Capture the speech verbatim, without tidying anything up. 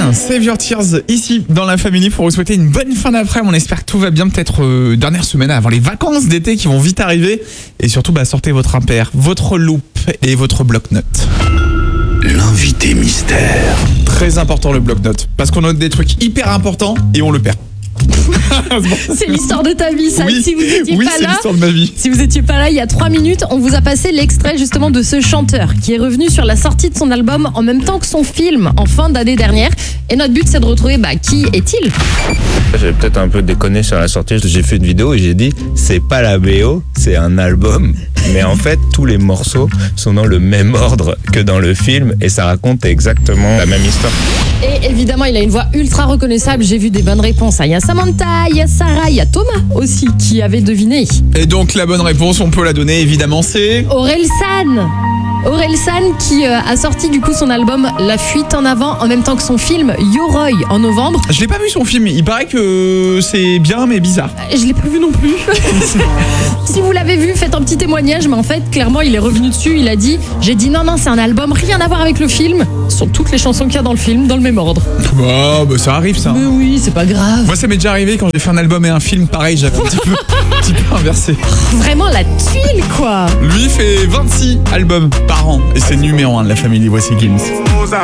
Save Your Tears ici dans la famille pour vous souhaiter une bonne fin d'après-midi. On espère que tout va bien, peut-être euh, dernière semaine avant les vacances d'été qui vont vite arriver. Et surtout, bah, sortez votre impair, votre loupe et votre bloc-notes. L'invité mystère. Très important le bloc-notes, parce qu'on note des trucs hyper importants et on le perd. C'est l'histoire de ta vie, ça. Oui, si vous étiez oui pas c'est là, l'histoire de ma vie. si vous étiez pas là il y a trois minutes, on vous a passé l'extrait justement de ce chanteur qui est revenu sur la sortie de son album en même temps que son film en fin d'année dernière. Et notre but c'est de retrouver bah, qui est-il. J'avais peut-être un peu déconné sur la sortie. J'ai fait une vidéo et j'ai dit c'est pas la B O, c'est un album. Mais en fait, tous les morceaux sont dans le même ordre que dans le film et ça raconte exactement la même histoire. Et évidemment, il a une voix ultra reconnaissable. J'ai vu des bonnes réponses. Il y a Samantha, il y a Sarah, il y a Thomas aussi qui avait deviné. Et donc la bonne réponse, on peut la donner évidemment, c'est... Orelsan. Orelsan qui euh, a sorti du coup son album La Fuite en Avant en même temps que son film Yoroi en novembre. Je l'ai pas vu son film, il paraît que c'est bien mais bizarre. Je l'ai pas vu non plus. Si vous l'avez vu, faites un petit témoignage, mais en fait, clairement, il est revenu dessus, il a dit, j'ai dit non, non, c'est un album, rien à voir avec le film. Ce sont toutes les chansons qu'il y a dans le film, dans le même ordre. Bah, bah ça arrive ça. Mais oui, c'est pas grave. Moi ça m'est déjà arrivé quand j'ai fait un album et un film, pareil, j'avais un petit peu, un petit peu inversé. Vraiment la tuile, quoi. Lui fait vingt-six albums par an et c'est numéro un de la famille. Voici Gims.